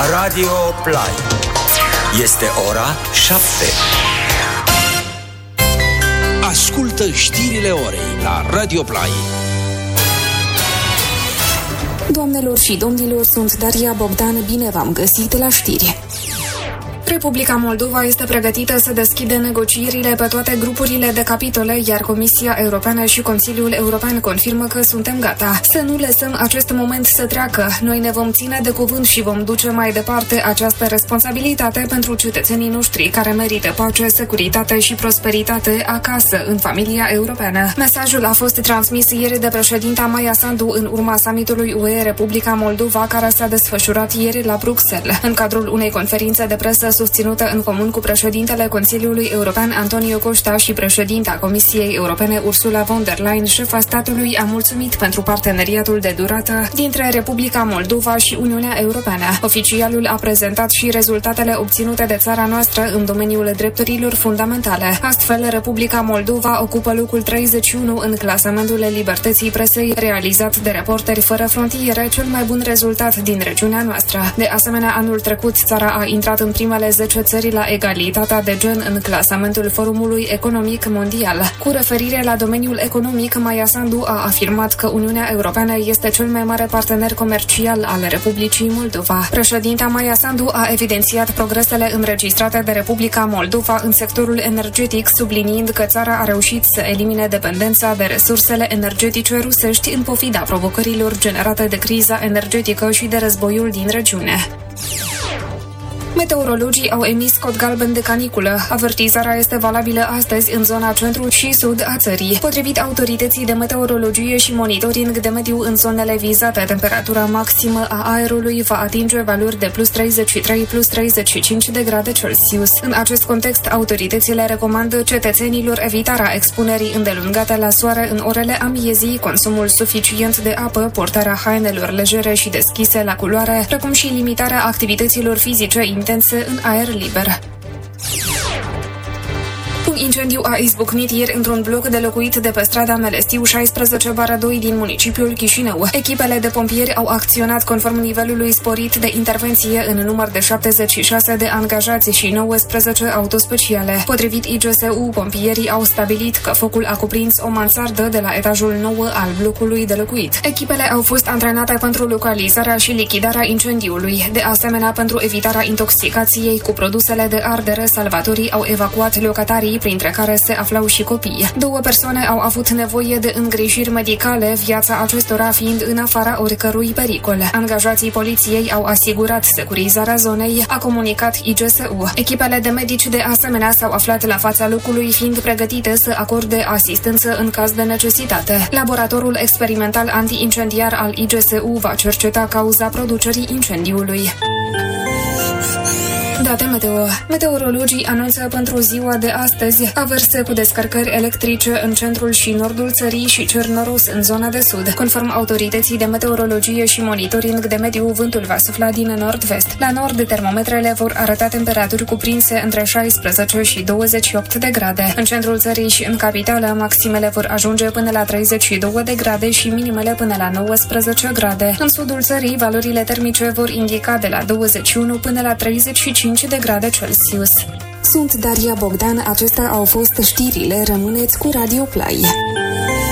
Radio Play. Este ora 7. Ascultă știrile orei la Radio Play. Doamnelor și domnilor, sunt Daria Bogdan, bine v-am găsit la știri. Republica Moldova este pregătită să deschidă negocierile pe toate grupurile de capitole, iar Comisia Europeană și Consiliul European confirmă că suntem gata. Să nu lăsăm acest moment să treacă. Noi ne vom ține de cuvânt și vom duce mai departe această responsabilitate pentru cetățenii noștri care merită pace, securitate și prosperitate acasă, în familia europeană. Mesajul a fost transmis ieri de președinta Maia Sandu în urma summitului UE Republica Moldova, care s-a desfășurat ieri la Bruxelles. În cadrul unei conferințe de presă susținută în comun cu președintele Consiliului European Antonio Costa și președinta Comisiei Europene Ursula von der Leyen, șefa statului a mulțumit pentru parteneriatul de durată dintre Republica Moldova și Uniunea Europeană. Oficialul a prezentat și rezultatele obținute de țara noastră în domeniul drepturilor fundamentale. Astfel, Republica Moldova ocupă locul 31 în clasamentul libertății presei realizat de Reporteri Fără Frontiere, cel mai bun rezultat din regiunea noastră. De asemenea, anul trecut, țara a intrat în primele 10 țări la egalitatea de gen în clasamentul Forumului Economic Mondial. Cu referire la domeniul economic, Maia Sandu a afirmat că Uniunea Europeană este cel mai mare partener comercial al Republicii Moldova. Președinta Maia Sandu a evidențiat progresele înregistrate de Republica Moldova în sectorul energetic, subliniind că țara a reușit să elimine dependența de resursele energetice rusești în pofida provocărilor generate de criza energetică și de războiul din regiune. Meteorologii au emis cod galben de caniculă. Avertizarea este valabilă astăzi în zona centru și sud a țării. Potrivit autorității de meteorologie și monitoring de mediu în zonele vizate, temperatura maximă a aerului va atinge valori de plus 33, plus 35 de grade Celsius. În acest context, autoritățile recomandă cetățenilor evitarea expunerii îndelungate la soare în orele amiezii, consumul suficient de apă, portarea hainelor legere și deschise la culoare, precum și limitarea activităților fizice intense în aer liber. Un incendiu a izbucnit ieri într-un bloc de locuit de pe strada Melestiu 16/2 din municipiul Chișinău. Echipele de pompieri au acționat conform nivelului sporit de intervenție în număr de 76 de angajați și 19 autospeciale. Potrivit IGSU, pompierii au stabilit că focul a cuprins o mansardă de la etajul 9 al blocului de locuit. Echipele au fost antrenate pentru localizarea și lichidarea incendiului. De asemenea, pentru evitarea intoxicației cu produsele de ardere, salvatorii au evacuat locatarii, printre care se aflau și copii. 2 persoane au avut nevoie de îngrijiri medicale, viața acestora fiind în afara oricărui pericol. Angajații poliției au asigurat securizarea zonei, a comunicat IGSU. Echipele de medici de asemenea s-au aflat la fața locului, fiind pregătite să acorde asistență în caz de necesitate. Laboratorul experimental anti-incendiar al IGSU va cerceta cauza producerii incendiului. Date meteo. Meteorologii anunță pentru ziua de astăzi averse cu descărcări electrice în centrul și nordul țării și cer noros în zona de sud. Conform autorității de meteorologie și monitoring de mediu, vântul va sufla din nord-vest. La nord, termometrele vor arăta temperaturi cuprinse între 16 și 28 de grade. În centrul țării și în capitală, maximele vor ajunge până la 32 de grade și minimele până la 19 grade. În sudul țării, valorile termice vor indica de la 21 până la 35 de grade Celsius. Sunt Daria Bogdan, acestea au fost știrile, rămâneți cu Radio Play.